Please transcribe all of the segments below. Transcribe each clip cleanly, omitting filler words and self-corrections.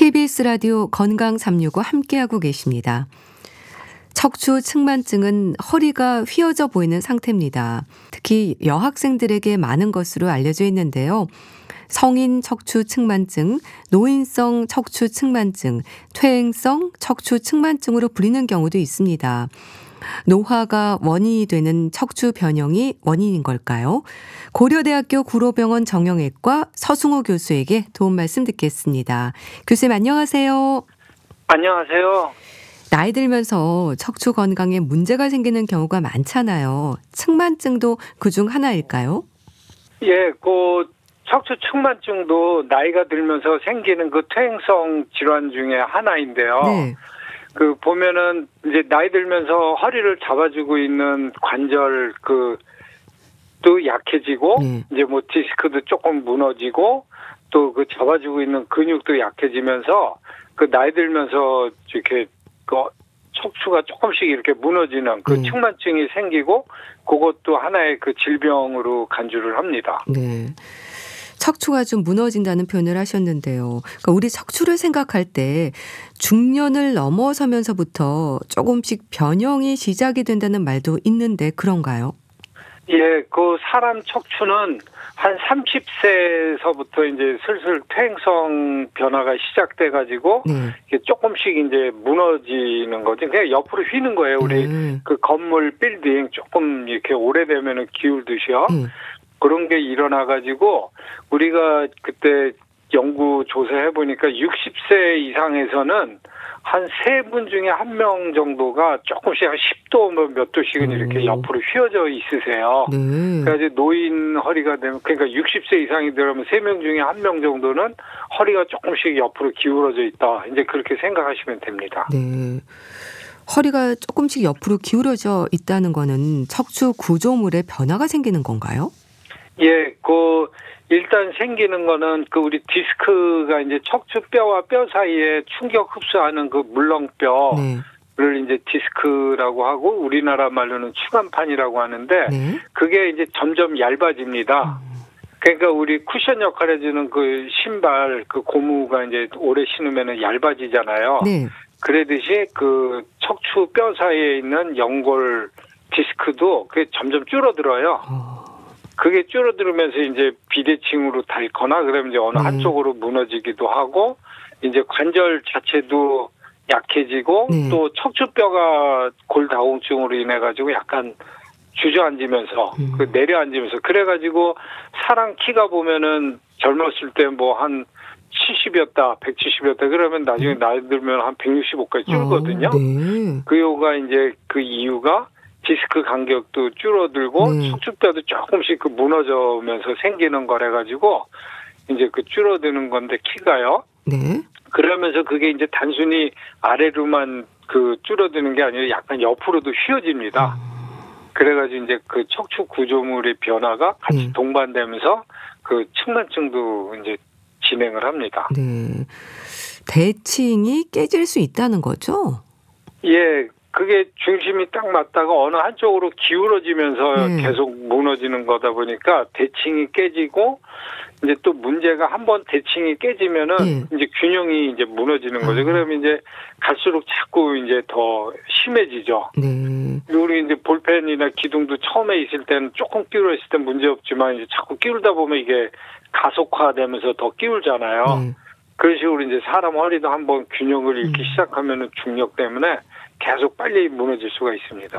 KBS 라디오 건강 365 함께하고 계십니다. 척추 측만증은 허리가 휘어져 보이는 상태입니다. 특히 여학생들에게 많은 것으로 알려져 있는데요. 성인 척추 측만증, 노인성 척추 측만증, 퇴행성 척추 측만증으로 불리는 경우도 있습니다. 노화가 원인이 되는 척추 변형이 원인인 걸까요? 고려대학교 구로병원 정형외과 서승호 교수에게 도움 말씀 듣겠습니다. 교수님 안녕하세요. 안녕하세요. 나이 들면서 척추 건강에 문제가 생기는 경우가 많잖아요. 측만증도 그중 하나일까요? 예, 척추 측만증도 나이가 들면서 생기는 퇴행성 질환 중에 하나인데요. 네. 보면은 이제 나이 들면서 허리를 잡아주고 있는 관절 또 약해지고 이제 디스크도 조금 무너지고 또 잡아주고 있는 근육도 약해지면서 나이 들면서 이렇게 척추가 조금씩 이렇게 무너지는 측만증이 생기고 그것도 하나의 질병으로 간주를 합니다. 네. 척추가 좀 무너진다는 표현을 하셨는데요. 그러니까 우리 척추를 생각할 때 중년을 넘어서면서부터 조금씩 변형이 시작이 된다는 말도 있는데 그런가요? 예, 사람 척추는 한 30세에서부터 이제 슬슬 퇴행성 변화가 시작돼가지고 조금씩 이제 무너지는 거죠. 그냥 옆으로 휘는 거예요. 우리 건물 빌딩 조금 이렇게 오래되면은 기울듯이요. 그런 게 일어나가지고 우리가 그때 연구 조사해 보니까 60세 이상에서는 한 3분 중에 1명 정도가 조금씩 한 10도 몇 도씩은 이렇게 옆으로 휘어져 있으세요. 그래서 노인 허리가 되면 그러니까 60세 이상이 되면 3명 중에 1명 정도는 허리가 조금씩 옆으로 기울어져 있다. 이제 그렇게 생각하시면 됩니다. 네. 허리가 조금씩 옆으로 기울어져 있다는 거는 척추 구조물에 변화가 생기는 건가요? 예, 일단 생기는 거는 우리 디스크가 이제 척추뼈와 뼈 사이에 충격 흡수하는 물렁뼈를 이제 디스크라고 하고 우리나라 말로는 추간판이라고 하는데 그게 이제 점점 얇아집니다. 그러니까 우리 쿠션 역할을 해주는 신발 고무가 이제 오래 신으면은 얇아지잖아요. 그러듯이 척추 뼈 사이에 있는 연골 디스크도 그게 점점 줄어들어요. 그게 줄어들면서 이제 비대칭으로 닳거나 그러면 이제 어느 한쪽으로 무너지기도 하고 이제 관절 자체도 약해지고 또 척추뼈가 골다공증으로 인해 가지고 약간 주저앉으면서 내려앉으면서 그래가지고 사람 키가 보면은 젊었을 때 한 70이었다, 170이었다 그러면 나중에 나이 들면 한 165까지 줄거든요. 그거가 이제 이유가 디스크 간격도 줄어들고 척추뼈도 조금씩 무너져면서 생기는 거래가지고 이제 줄어드는 건데 키가요. 그러면서 그게 이제 단순히 아래로만 줄어드는 게 아니라 약간 옆으로도 휘어집니다. 그래가지고 이제 척추 구조물의 변화가 같이 동반되면서 측만증도 이제 진행을 합니다. 네. 대칭이 깨질 수 있다는 거죠? 예. 그게 중심이 딱 맞다가 어느 한쪽으로 기울어지면서 계속 무너지는 거다 보니까 대칭이 깨지고 이제 또 문제가 한번 대칭이 깨지면은 이제 균형이 이제 무너지는 거죠. 그러면 이제 갈수록 자꾸 이제 더 심해지죠. 우리 이제 볼펜이나 기둥도 처음에 있을 때는 조금 기울어 있을 땐 문제 없지만 이제 자꾸 기울다 보면 이게 가속화되면서 더 기울잖아요. 그런 식으로 이제 사람 허리도 한번 균형을 잃기 시작하면은 중력 때문에 계속 빨리 무너질 수가 있습니다.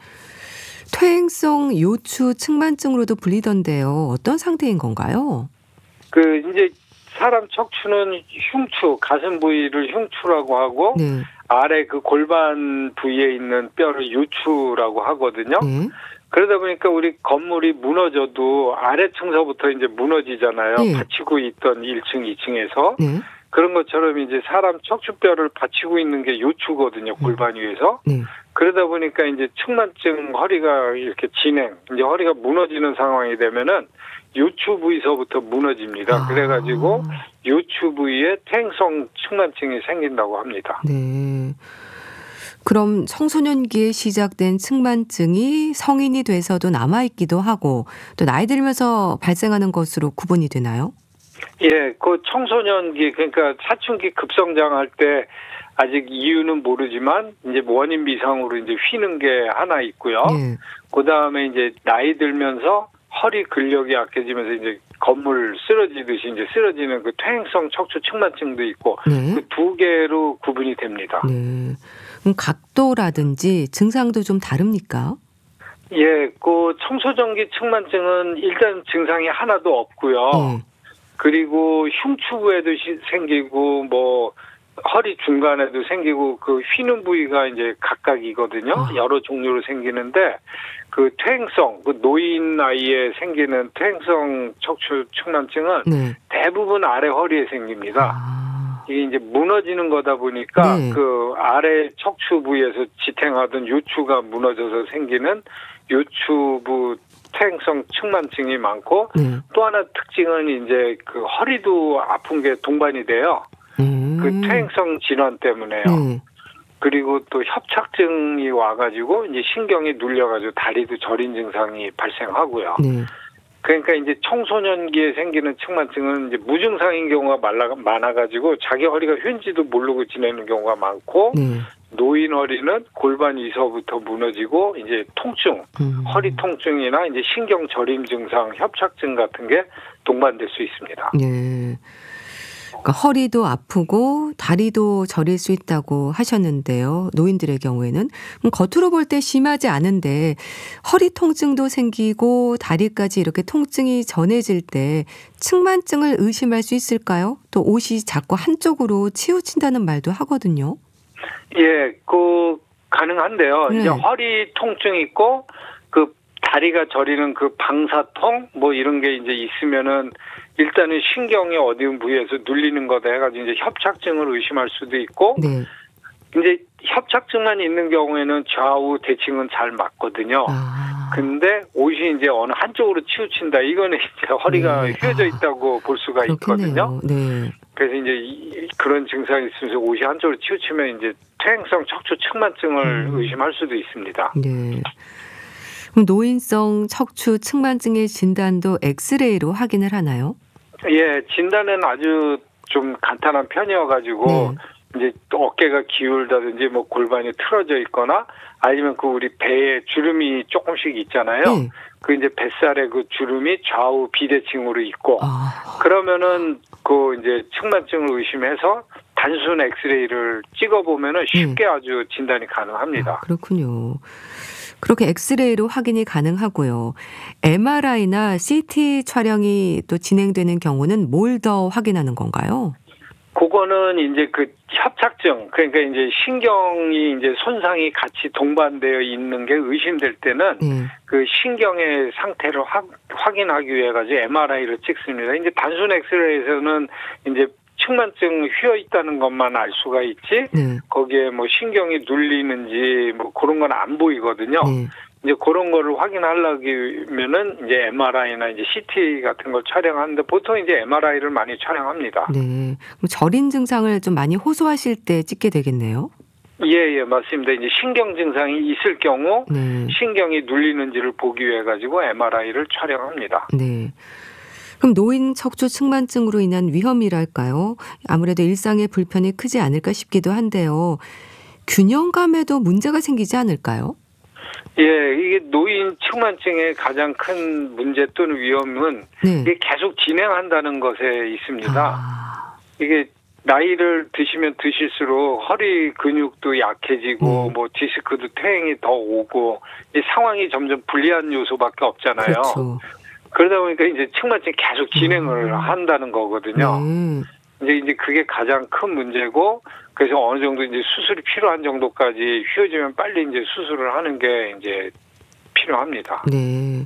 퇴행성 요추 측만증으로도 불리던데요. 어떤 상태인 건가요? 이제 사람 척추는 흉추, 가슴 부위를 흉추라고 하고 아래 골반 부위에 있는 뼈를 요추라고 하거든요. 그러다 보니까 우리 건물이 무너져도 아래층서부터 이제 무너지잖아요. 받치고 있던 1층, 2층에서. 그런 것처럼 이제 사람 척추뼈를 받치고 있는 게 요추거든요. 골반 위에서. 그러다 보니까 이제 측만증 허리가 이렇게 이제 허리가 무너지는 상황이 되면은 요추 부위서부터 무너집니다. 그래가지고 요추 부위에 퇴행성 측만증이 생긴다고 합니다. 그럼 청소년기에 시작된 측만증이 성인이 돼서도 남아있기도 하고 또 나이 들면서 발생하는 것으로 구분이 되나요? 예, 그 청소년기 그러니까 사춘기 급성장할 때 아직 이유는 모르지만 이제 원인 미상으로 이제 휘는 게 하나 있고요. 네. 그다음에 이제 나이 들면서 허리 근력이 약해지면서 이제 건물 쓰러지듯이 이제 쓰러지는 그 퇴행성 척추 측만증도 있고 네. 그 두 개로 구분이 됩니다. 네. 그럼 각도라든지 증상도 좀 다릅니까? 예, 그 청소년기 측만증은 일단 증상이 하나도 없고요. 네. 그리고 흉추부에도 생기고 뭐 허리 중간에도 생기고 그 휘는 부위가 이제 각각이거든요. 여러 종류로 생기는데 그 퇴행성, 그 노인 나이에 생기는 퇴행성 척추 측만증은 네. 대부분 아래 허리에 생깁니다. 이게 이제 무너지는 거다 보니까 네. 그 아래 척추 부위에서 지탱하던 요추가 무너져서 생기는 요추부 퇴행성 측만증이 많고 네. 또 하나 특징은 이제 그 허리도 아픈 게 동반이 돼요. 그 퇴행성 질환 때문에요. 네. 그리고 또 협착증이 와가지고 이제 신경이 눌려가지고 다리도 저린 증상이 발생하고요. 네. 그러니까 이제 청소년기에 생기는 측만증은 이제 무증상인 경우가 많아가지고 자기 허리가 휜지도 모르고 지내는 경우가 많고 네. 노인 허리는 골반 이서부터 무너지고 이제 통증, 허리 통증이나 이제 신경 저림 증상, 협착증 같은 게 동반될 수 있습니다. 네. 그러니까 허리도 아프고 다리도 저릴 수 있다고 하셨는데요. 노인들의 경우에는. 겉으로 볼 때 심하지 않은데 허리 통증도 생기고 다리까지 이렇게 통증이 전해질 때 측만증을 의심할 수 있을까요? 또 옷이 자꾸 한쪽으로 치우친다는 말도 하거든요. 예, 그 가능한데요. 네. 이제 허리 통증 있고 그 다리가 저리는 그 방사통 뭐 이런 게 이제 있으면은 일단은 신경이 어디 부위에서 눌리는 거다 해가지고 이제 협착증을 의심할 수도 있고, 네. 이제 협착증만 있는 경우에는 좌우 대칭은 잘 맞거든요. 근데 옷이 이제 어느 한쪽으로 치우친다. 이거는 이제 허리가 네. 휘어져 있다고 볼 수가 있거든요. 네. 그래서 이제 그런 증상이 있으면서 옷이 한쪽으로 치우치면 이제 퇴행성 척추 측만증을 의심할 수도 있습니다. 네. 그럼 노인성 척추 측만증의 진단도 엑스레이로 확인을 하나요? 예, 진단은 아주 좀 간단한 편이어가지고 네. 이제 또 어깨가 기울다든지 뭐 골반이 틀어져 있거나 아니면 그 우리 배에 주름이 조금씩 있잖아요. 네. 그 이제 뱃살에 그 주름이 좌우 비대칭으로 있고 그러면은 그 이제 측만증을 의심해서 단순 엑스레이를 찍어보면은 쉽게 아주 진단이 가능합니다. 그렇군요. 그렇게 엑스레이로 확인이 가능하고요. MRI나 CT 촬영이 또 진행되는 경우는 뭘 더 확인하는 건가요? 그거는 이제 그 협착증, 그러니까 이제 신경이 이제 손상이 같이 동반되어 있는 게 의심될 때는 그 신경의 상태를 확인하기 위해 가지고 MRI를 찍습니다. 이제 단순 엑스레이에서는 이제 측만증 휘어 있다는 것만 알 수가 있지, 거기에 뭐 신경이 눌리는지 뭐 그런 건 안 보이거든요. 이제 그런 거를 확인하려면은 이제 MRI나 이제 CT 같은 걸 촬영하는데 보통 이제 MRI를 많이 촬영합니다. 네. 그럼 저린 증상을 좀 많이 호소하실 때 찍게 되겠네요. 예, 맞습니다. 이제 신경 증상이 있을 경우 신경이 눌리는지를 보기 위해 가지고 MRI를 촬영합니다. 네. 그럼 노인 척추 측만증으로 인한 위험이랄까요? 아무래도 일상의 불편이 크지 않을까 싶기도 한데요. 균형감에도 문제가 생기지 않을까요? 예, 이게 노인 측만증의 가장 큰 문제 또는 위험은 이게 계속 진행한다는 것에 있습니다. 이게 나이를 드시면 드실수록 허리 근육도 약해지고 뭐 디스크도 퇴행이 더 오고 이 상황이 점점 불리한 요소밖에 없잖아요. 그렇죠. 그러다 보니까 이제 측만증이 계속 진행을 한다는 거거든요. 이제 그게 가장 큰 문제고, 그래서 어느 정도 이제 수술이 필요한 정도까지 휘어지면 빨리 이제 수술을 하는 게 이제 필요합니다. 네.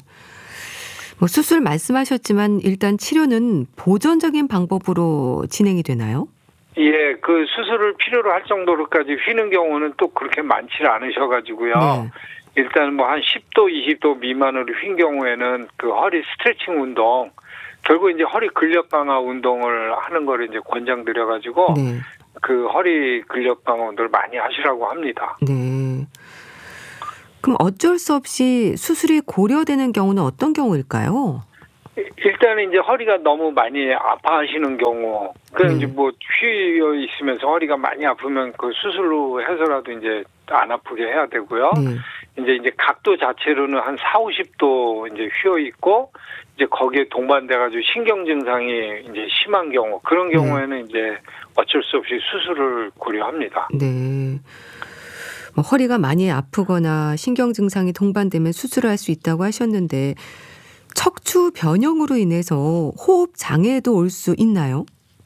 뭐 수술 말씀하셨지만 일단 치료는 보존적인 방법으로 진행이 되나요? 예, 그 수술을 필요로 할 정도로까지 휘는 경우는 또 그렇게 많지 않으셔가지고요. 일단 뭐 한 10도, 20도 미만으로 휜 경우에는 그 허리 스트레칭 운동, 결국 이제 허리 근력 강화 운동을 하는 거를 이제 권장드려가지고 그 허리 근력 강화 운동을 많이 하시라고 합니다. 네. 그럼 어쩔 수 없이 수술이 고려되는 경우는 어떤 경우일까요? 일단은 이제 허리가 너무 많이 아파하시는 경우, 그럼 이제 뭐 휘어 있으면서 허리가 많이 아프면 그 수술로 해서라도 이제 안 아프게 해야 되고요. 이제 각도 자체로는 한 4, 50도 이제 휘어 있고, 이제 거기에 동반돼가지고 신경 증상이 이제 심한 경우, 그런 경우에는 이제 어쩔 수 없이 수술을 고려합니다. 네. 뭐 허리가 많이 아프거나 신경 증상이 동반되면 수술을 할 수 있다고 하셨는데, 척추 변형으로 인해서 호흡 장애도 올 수 있나요?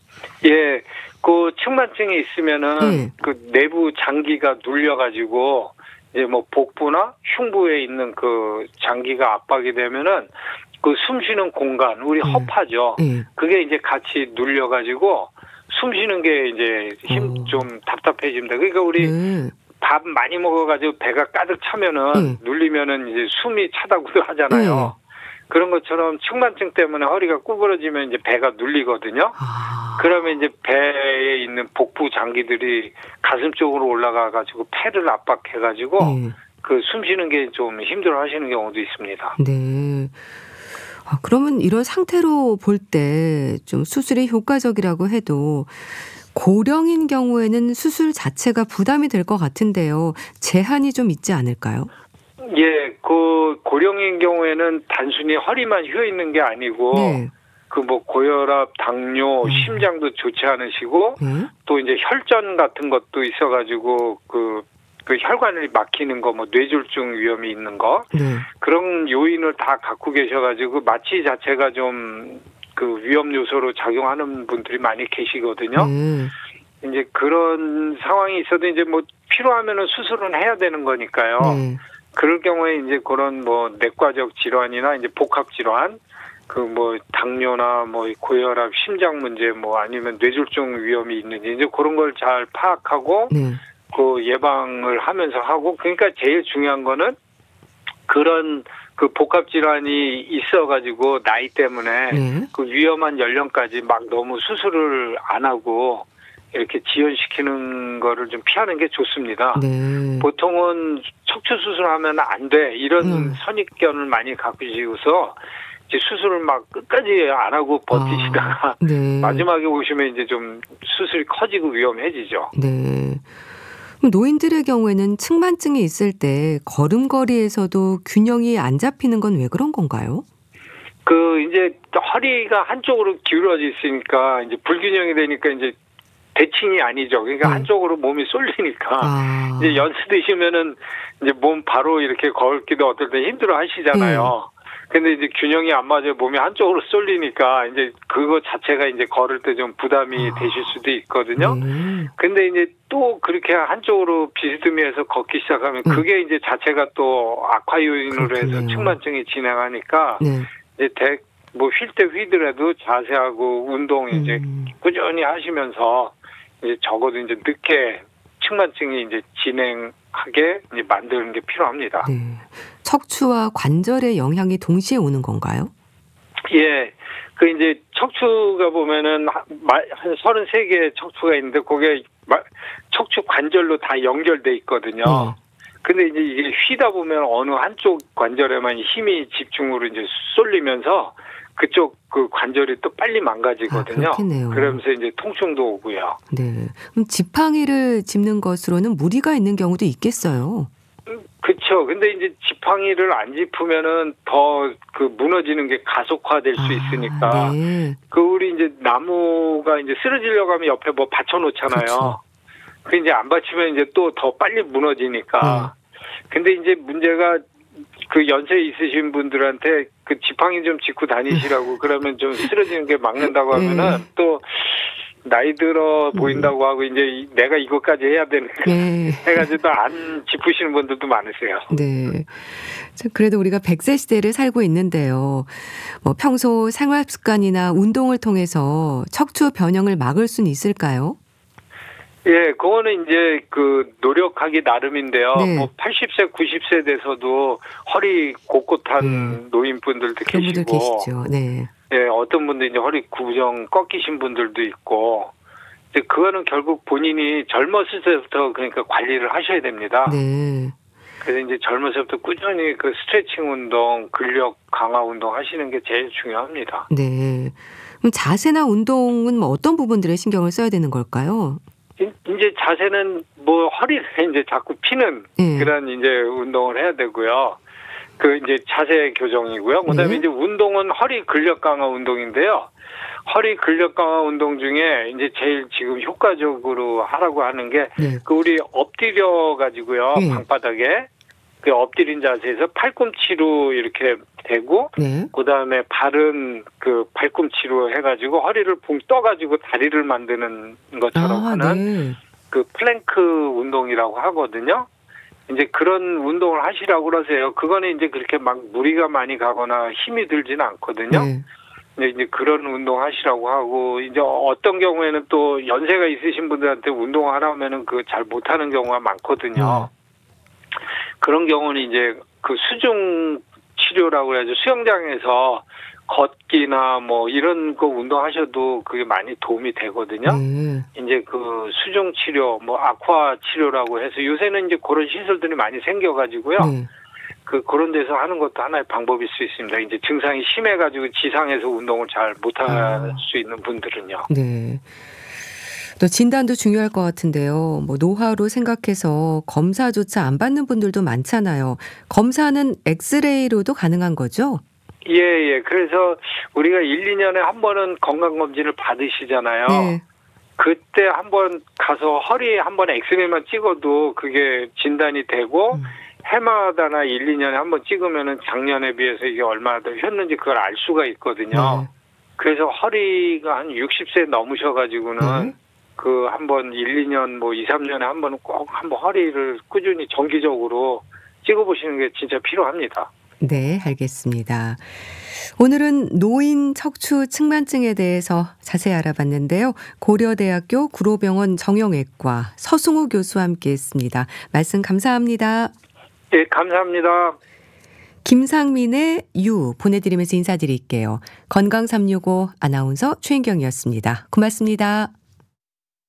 예, 그 측만증이 있으면은 그 내부 장기가 눌려가지고 이제 뭐 복부나 흉부에 있는 그 장기가 압박이 되면은 그 숨 쉬는 공간, 우리 허파죠. 그게 이제 같이 눌려가지고 숨 쉬는 게 이제 좀 답답해집니다. 그러니까 우리 밥 많이 먹어가지고 배가 가득 차면은 눌리면은 이제 숨이 차다고도 하잖아요. 그런 것처럼 측만증 때문에 허리가 구부러지면 이제 배가 눌리거든요. 그러면 이제 배에 있는 복부 장기들이 가슴 쪽으로 올라가가지고 폐를 압박해가지고 그 숨 쉬는 게 좀 힘들어하시는 경우도 있습니다. 네. 그러면 이런 상태로 볼 때 좀 수술이 효과적이라고 해도 고령인 경우에는 수술 자체가 부담이 될 것 같은데요. 제한이 좀 있지 않을까요? 예, 그 고령인 경우에는 단순히 허리만 휘어 있는 게 아니고 그 뭐 고혈압, 당뇨, 심장도 좋지 않으시고 또 이제 혈전 같은 것도 있어가지고 그 혈관이 막히는 거, 뭐 뇌졸중 위험이 있는 거 그런 요인을 다 갖고 계셔가지고 마취 자체가 좀 그 위험 요소로 작용하는 분들이 많이 계시거든요. 이제 그런 상황이 있어도 이제 뭐 필요하면은 수술은 해야 되는 거니까요. 그럴 경우에 이제 그런 뭐 내과적 질환이나 이제 복합 질환, 그 뭐 당뇨나 뭐 고혈압, 심장 문제, 뭐 아니면 뇌졸중 위험이 있는지 이제 그런 걸 잘 파악하고 그 예방을 하면서 하고, 그러니까 제일 중요한 거는 그런 그 복합 질환이 있어가지고 나이 때문에 그 위험한 연령까지 막 너무 수술을 안 하고 이렇게 지연시키는 거를 좀 피하는 게 좋습니다. 보통은 척추 수술하면 안 돼 이런 선입견을 많이 갖고 계시고서 이제 수술을 막 끝까지 안 하고 버티시다가 마지막에 오시면 이제 좀 수술이 커지고 위험해지죠. 네. 노인들의 경우에는 측만증이 있을 때 걸음걸이에서도 균형이 안 잡히는 건 왜 그런 건가요? 그 이제 허리가 한쪽으로 기울어져 있으니까 이제 불균형이 되니까 이제 대칭이 아니죠. 그러니까 한쪽으로 몸이 쏠리니까 이제 연습되시면은 이제 몸 바로 이렇게 걷기도 어떨 때 힘들어 하시잖아요. 근데 이제 균형이 안 맞아요. 몸이 한쪽으로 쏠리니까 이제 그거 자체가 이제 걸을 때 좀 부담이 되실 수도 있거든요. 근데 이제 또 그렇게 한쪽으로 비스듬히해서 걷기 시작하면 그게 이제 자체가 또 악화 요인으로 해서 측만증이 진행하니까 이제 뭐 쉴 때 휘더라도 자세하고 운동 이제 꾸준히 하시면서 이제 적어도 이제 늦게 측만증이 이제 진행하게 이제 만드는 게 필요합니다. 척추와 관절의 영향이 동시에 오는 건가요? 예. 그 이제 척추가 보면은 한 33개의 척추가 있는데 그게 척추 관절로 다 연결돼 있거든요. 근데 이제 이게 휘다 보면 어느 한쪽 관절에만 힘이 집중으로 이제 쏠리면서 그쪽 그 관절이 또 빨리 망가지거든요. 그러면서 이제 통증도 오고요. 네. 그럼 지팡이를 짚는 것으로는 무리가 있는 경우도 있겠어요. 그렇죠. 근데 이제 지팡이를 안 짚으면은 더 그 무너지는 게 가속화될 수 있으니까. 그 우리 이제 나무가 이제 쓰러지려고 하면 옆에 뭐 받쳐놓잖아요. 그 이제 안 받치면 이제 또 더 빨리 무너지니까. 근데 이제 문제가 그 연세 있으신 분들한테 그 지팡이 좀 짚고 다니시라고 그러면 좀 쓰러지는 게 막는다고 하면은 또 나이 들어 보인다고 하고 이제 내가 이것까지 해야 되는 해가지고 안 짚으시는 분들도 많으세요. 네. 그래도 우리가 100세 시대를 살고 있는데요. 뭐 평소 생활 습관이나 운동을 통해서 척추 변형을 막을 수는 있을까요? 예, 그거는 이제 그 노력하기 나름인데요. 뭐 80세, 90세 돼서도 허리 곳곳한 노인분들도 계시고. 계시죠. 네. 예, 어떤 분들 이제 허리 구부정 꺾이신 분들도 있고. 이제 그거는 결국 본인이 젊었을 때부터 그러니까 관리를 하셔야 됩니다. 그래서 이제 젊어서부터 꾸준히 그 스트레칭 운동, 근력 강화 운동 하시는 게 제일 중요합니다. 네. 그럼 자세나 운동은 뭐 어떤 부분들에 신경을 써야 되는 걸까요? 이제 자세는 뭐 허리를 이제 자꾸 피는 네. 그런 이제 운동을 해야 되고요. 그 이제 자세 교정이고요. 그다음에 네. 이제 운동은 허리 근력 강화 운동인데요. 허리 근력 강화 운동 중에 이제 제일 지금 효과적으로 하라고 하는 게 네. 그 우리 엎드려 가지고요. 네. 방바닥에 그 엎드린 자세에서 팔꿈치로 이렇게 대고 네. 그다음에 발은 그 발꿈치로 해가지고 허리를 붕 떠가지고 다리를 만드는 것처럼 하는 네. 그 플랭크 운동이라고 하거든요. 이제 그런 운동을 하시라고 그러세요. 그거는 이제 그렇게 막 무리가 많이 가거나 힘이 들지는 않거든요. 네. 근데 이제 그런 운동 하시라고 하고, 이제 어떤 경우에는 또 연세가 있으신 분들한테 운동하라 하면은 그 잘 못하는 경우가 많거든요. 그런 경우는 이제 그 수중 치료라고 해야죠. 수영장에서 걷기나 뭐 이런 거 운동하셔도 그게 많이 도움이 되거든요. 이제 그 수중 치료, 뭐 아쿠아 치료라고 해서 요새는 이제 그런 시설들이 많이 생겨가지고요. 그런 데서 하는 것도 하나의 방법일 수 있습니다. 이제 증상이 심해가지고 지상에서 운동을 잘 못할 수 있는 분들은요. 네. 또 진단도 중요할 것 같은데요. 뭐 노화로 생각해서 검사조차 안 받는 분들도 많잖아요. 검사는 엑스레이로도 가능한 거죠? 예. 그래서 우리가 1, 2년에 한 번은 건강검진을 받으시잖아요. 네. 그때 한번 가서 허리에 한 번 엑스레이만 찍어도 그게 진단이 되고 해마다나 1, 2년에 한 번 찍으면은 작년에 비해서 이게 얼마나 더 휘었는지 그걸 알 수가 있거든요. 그래서 허리가 한 60세 넘으셔가지고는 그 한번 1, 2년 뭐 2, 3년에 한 번은 꼭 한번 허리를 꾸준히 정기적으로 찍어보시는 게 진짜 필요합니다. 네, 알겠습니다. 오늘은 노인 척추 측만증에 대해서 자세히 알아봤는데요. 고려대학교 구로병원 정형외과 서승우 교수와 함께했습니다. 말씀 감사합니다. 네, 감사합니다. 김상민의 유 보내드리면서 인사드릴게요. 건강365 아나운서 최인경이었습니다. 고맙습니다.